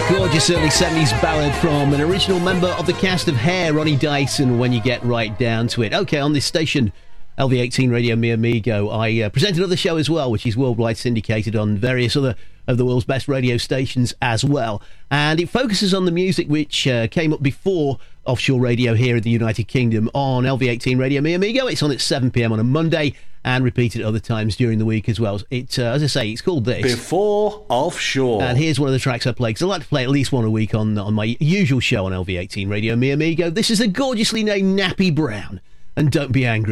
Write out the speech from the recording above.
Gorgeous early 70s ballad from an original member of the cast of Hair, Ronnie Dyson, when you get right down to it. Okay, on this station, LV18 Radio Mi Amigo, I present another show as well, which is worldwide syndicated on various other of the world's best radio stations as well. And it focuses on the music which came up before offshore radio here in the United Kingdom on LV18 Radio Mi Amigo. It's on at 7 p.m. on a Monday and repeated other times during the week as well. It, as I say, it's called this. Before Offshore. And here's one of the tracks I play, because I like to play at least one a week on my usual show on LV18 Radio Mi Amigo. This is the gorgeously named Nappy Brown, and Don't Be Angry.